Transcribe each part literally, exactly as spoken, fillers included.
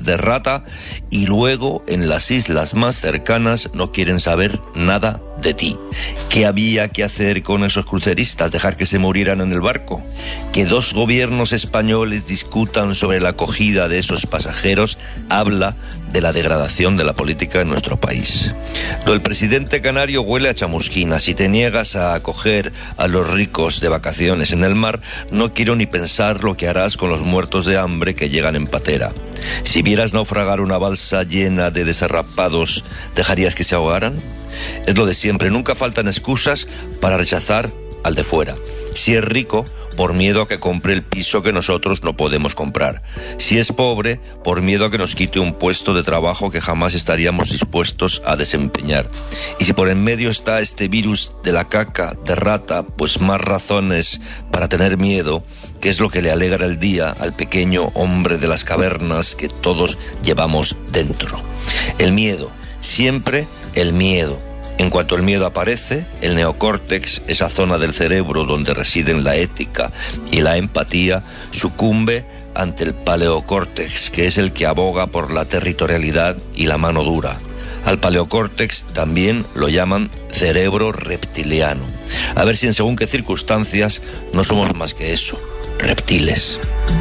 de rata y luego en las islas más cercanas no quieren saber nada de ti. ¿Qué había que hacer con esos cruceristas? ¿Dejar que se murieran en el barco? Que dos gobiernos españoles discutan sobre la acogida de esos pasajeros habla de la degradación de la política en nuestro país. Lo del presidente canario huele a chamusquina. Si te niegas a acoger a los ricos de vacaciones en el mar, no quiero ni pensar lo que harás con los muertos de hambre que llegan en patera. Si vieras naufragar una balsa llena de desarrapados, ¿dejarías que se ahogaran? Es lo de siempre, nunca faltan excusas para rechazar al de fuera. Si es rico, por miedo a que compre el piso que nosotros no podemos comprar. Si es pobre, por miedo a que nos quite un puesto de trabajo que jamás estaríamos dispuestos a desempeñar. Y si por en medio está este virus de la caca de rata, pues más razones para tener miedo, que es lo que le alegra el día al pequeño hombre de las cavernas que todos llevamos dentro. El miedo, siempre el miedo. En cuanto el miedo aparece, el neocórtex, esa zona del cerebro donde residen la ética y la empatía, sucumbe ante el paleocórtex, que es el que aboga por la territorialidad y la mano dura. Al paleocórtex también lo llaman cerebro reptiliano. A ver si en según qué circunstancias no somos más que eso, reptiles.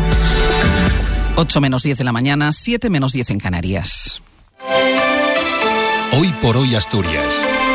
ocho menos diez de la mañana, siete menos diez en Canarias. Hoy por hoy Asturias.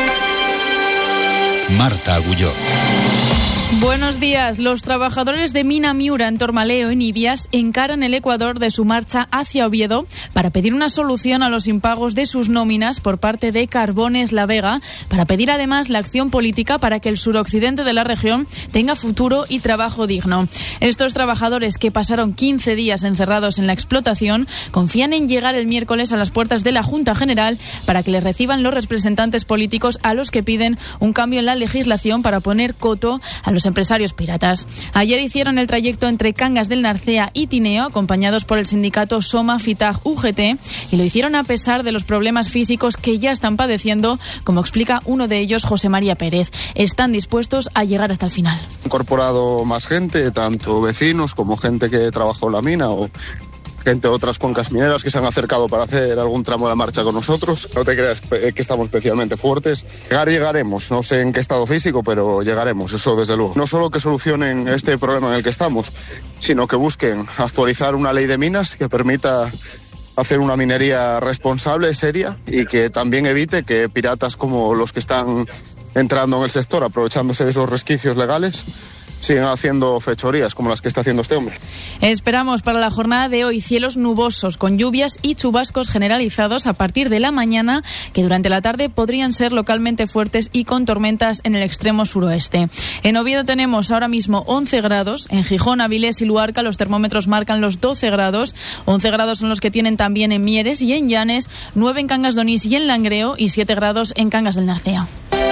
Marta Agulló. Buenos días. Los trabajadores de Mina Miura en Tormaleo, en Ibias, encaran el ecuador de su marcha hacia Oviedo para pedir una solución a los impagos de sus nóminas por parte de Carbones La Vega, para pedir además la acción política para que el suroccidente de la región tenga futuro y trabajo digno. Estos trabajadores, que pasaron quince días encerrados en la explotación, confían en llegar el miércoles a las puertas de la Junta General para que les reciban los representantes políticos a los que piden un cambio en la legislación para poner coto a los empresarios piratas. Ayer hicieron el trayecto entre Cangas del Narcea y Tineo, acompañados por el sindicato Soma Fitag U G T, y lo hicieron a pesar de los problemas físicos que ya están padeciendo, como explica uno de ellos, José María Pérez. Están dispuestos a llegar hasta el final. Incorporado más gente, tanto vecinos como gente que trabajó en la mina o gente de otras cuencas mineras que se han acercado para hacer algún tramo de la marcha con nosotros. No te creas que estamos especialmente fuertes. Llegar llegaremos, no sé en qué estado físico, pero llegaremos, eso desde luego. No solo que solucionen este problema en el que estamos, sino que busquen actualizar una ley de minas que permita hacer una minería responsable, seria, y que también evite que piratas como los que están entrando en el sector, aprovechándose de esos resquicios legales, siguen haciendo fechorías como las que está haciendo este hombre. Esperamos para la jornada de hoy cielos nubosos con lluvias y chubascos generalizados a partir de la mañana, que durante la tarde podrían ser localmente fuertes y con tormentas en el extremo suroeste. En Oviedo tenemos ahora mismo once grados, en Gijón, Avilés y Luarca los termómetros marcan los doce grados, once grados son los que tienen también en Mieres y en Llanes, nueve en Cangas de Onís y en Langreo y siete grados en Cangas del Narcea.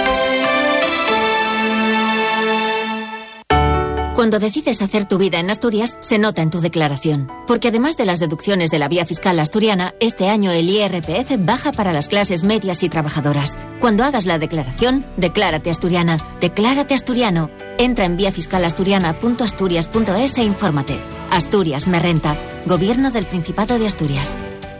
Cuando decides hacer tu vida en Asturias, se nota en tu declaración. Porque además de las deducciones de la vía fiscal asturiana, este año el I R P F baja para las clases medias y trabajadoras. Cuando hagas la declaración, declárate asturiana, declárate asturiano. Entra en vía fiscal asturiana punto asturias punto es e infórmate. Asturias me renta. Gobierno del Principado de Asturias.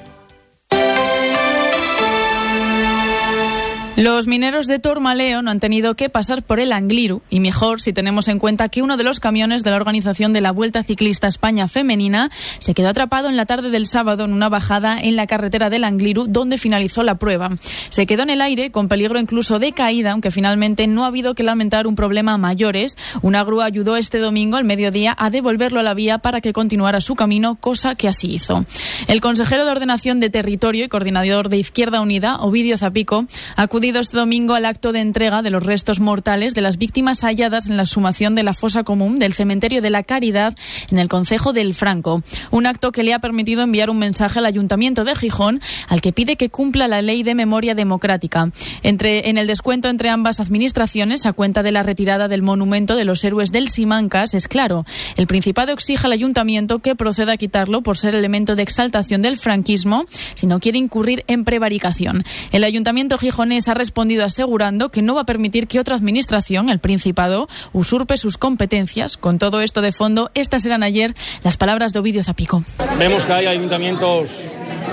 Los mineros de Tormaleo no han tenido que pasar por el Angliru, y mejor si tenemos en cuenta que uno de los camiones de la organización de la Vuelta Ciclista España Femenina se quedó atrapado en la tarde del sábado en una bajada en la carretera del Angliru, donde finalizó la prueba. Se quedó en el aire con peligro incluso de caída, aunque finalmente no ha habido que lamentar un problema a mayores. Una grúa ayudó este domingo al mediodía a devolverlo a la vía para que continuara su camino, cosa que así hizo. El consejero de Ordenación de Territorio y coordinador de Izquierda Unida, Ovidio Zapico, acudió este domingo al acto de entrega de los restos mortales de las víctimas halladas en la exhumación de la fosa común del cementerio de la Caridad en el concejo del Franco. Un acto que le ha permitido enviar un mensaje al Ayuntamiento de Gijón, al que pide que cumpla la ley de memoria democrática. Entre, en el descuento entre ambas administraciones, a cuenta de la retirada del monumento de los héroes del Simancas, es claro. El Principado exige al Ayuntamiento que proceda a quitarlo por ser elemento de exaltación del franquismo, si no quiere incurrir en prevaricación. El Ayuntamiento gijonés ha respondido asegurando que no va a permitir que otra administración, el Principado, usurpe sus competencias. Con todo esto de fondo, estas eran ayer las palabras de Ovidio Zapico. Vemos que hay ayuntamientos